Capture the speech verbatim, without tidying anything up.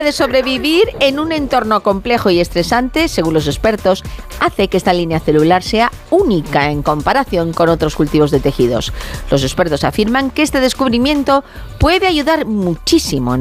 de sobrevivir en un entorno complejo y estresante, según los expertos, hace que esta línea celular sea única en comparación con otros cultivos de tejidos. Los expertos afirman que este descubrimiento puede ayudar muchísimo en